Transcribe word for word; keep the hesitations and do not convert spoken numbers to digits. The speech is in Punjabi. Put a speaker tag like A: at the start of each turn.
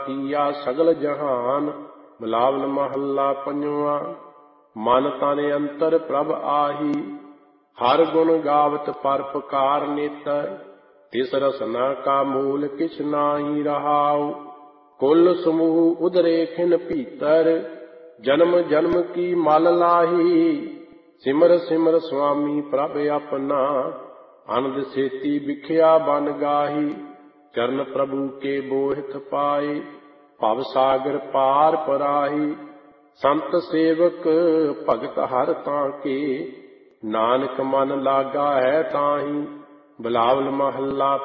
A: ਕੀਆ ਸਗਲ ਜਹਾਨ। ਬਿਲਾਵਲ ਮਹੱਲਾ ਪੰਜਵਾਂ। ਮਨ ਤਨ ਅੰਤਰ ਪ੍ਰਭ ਆਹੀ, ਹਰ ਗੁਣ ਗਾਵਤ ਪਰਪਕਾਰ ਨੇਤਰ। ਤਿਸ ਰਸਨਾ ਕਾ ਮੂਲ ਕਿਛ ਨਾਹੀ ਰਹਾਉ, ਕੁਲ ਸਮੂਹ ਉਦਰੇ ਖਿਨ ਭੀਤਰ। ਜਨਮ ਜਨਮ ਕੀ ਮਲ ਲਾਹੀ, ਸਿਮਰ ਸਿਮਰ ਸੁਆਮੀ ਪ੍ਰਭ ਆਪਣਾ। ਅਨੰਦ ਸੇਤੀ ਵਿਖਿਆ ਬਨ ਗਾਹੀ, ਚਰਨ ਪ੍ਰਭੂ ਕੇ ਬੋਹਿਥ ਪਾਏ। ਭਵ ਸਾਗਰ ਪਾਰ ਪਰਾਹੀ, ਸੰਤ ਸੇਵਕ ਭਗਤ ਹਰ ਤਾਂ ਕੇ। ਨਾਨਕ ਮਨ ਲਾਗਾ ਹੈ ਤਾਹੀ। ਬਿਲਾਵਲ ਮਹੱਲਾ